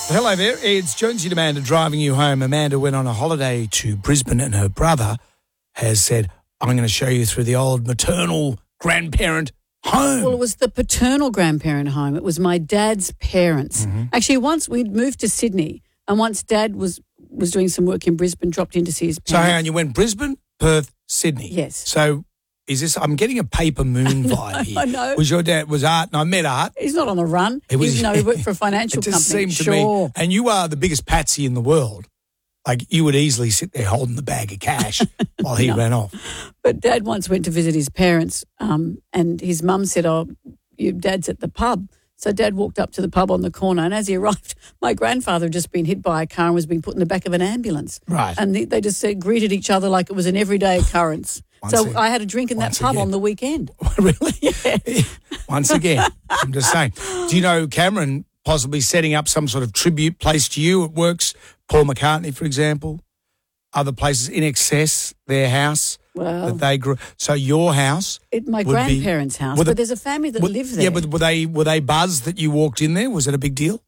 Hello there, it's Jonesy and Amanda driving you home. Amanda went on a holiday to Brisbane and her brother has said, I'm going to show you through the old maternal grandparent home. Well, it was the paternal grandparent home. It was my dad's parents. Mm-hmm. Actually, once we'd moved to Sydney and once Dad was doing some work in Brisbane, dropped in to see his So parents. hang on, you went Brisbane, Perth, Sydney. Yes. So is this, I'm getting a Paper Moon vibe here. I know. Was your dad, was Art, and I met Art. He's not on the run. It was- He worked for a financial It just company. seemed to me, and you are the biggest patsy in the world. Like you would easily sit there holding the bag of cash while he ran off. But Dad once went to visit his parents and his mum said, your dad's at the pub. So Dad walked up to the pub on the corner and as he arrived, my grandfather had just been hit by a car and was being put in the back of an ambulance. Right. And they just greeted each other like it was an everyday occurrence. I had a drink in that pub on the weekend. Really? Yeah. Once again, I'm just saying. Do you know Cameron possibly setting up some sort of tribute place to you? It works. Paul McCartney, for example. Other places in excess, their house that they grew. So your house, My grandparents' house, but there's a family that live there. Yeah, but were they buzzed that you walked in there? Was it a big deal?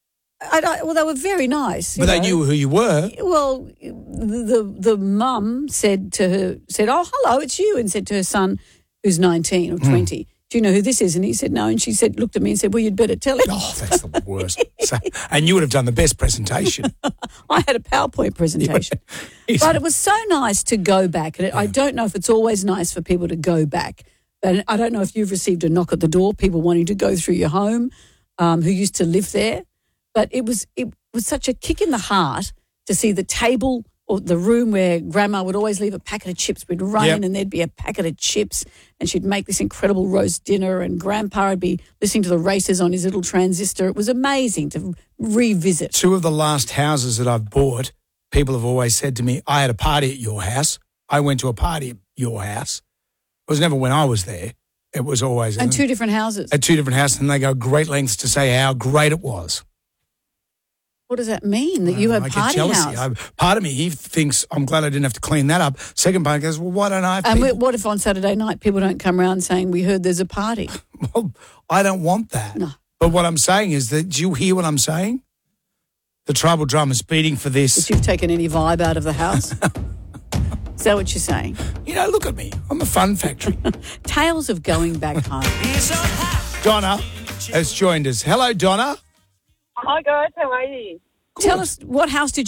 Well, they were very nice. But they knew who you were. Well, the mum said, "Oh, hello, it's you," and said to her son, who's 19 or 20, "Do you know who this is?" And he said, "No." And she looked at me and said, "Well, you'd better tell him." Oh, that's the worst. And you would have done the best presentation. I had a PowerPoint presentation. But it was so nice to go back. And I don't know if it's always nice for people to go back. And I don't know if you've received a knock at the door, people wanting to go through your home who used to live there. But it was such a kick in the heart to see the table or the room where Grandma would always leave a packet of chips. We'd run in and there'd be a packet of chips and she'd make this incredible roast dinner and Grandpa would be listening to the races on his little transistor. It was amazing to revisit. Two of the last houses that I've bought, people have always said to me, I had a party at your house. I went to a party at your house. It was never when I was there. It was always... And two different houses. At two different houses, and they go great lengths to say how great it was. What does that mean, that you have party house? Part of me, he thinks, I'm glad I didn't have to clean that up. Second part goes, well, why don't I have And people? what if on Saturday night people don't come around saying, we heard there's a party? Well, I don't want that. No. But what I'm saying is that, do you hear what I'm saying? The tribal drum is beating for this. That you've taken any vibe out of the house? Is that what you're saying? You know, look at me. I'm a fun factory. Tales of going back home. Donna has joined us. Hello, Donna. Hi guys, how are you? Tell us, what house did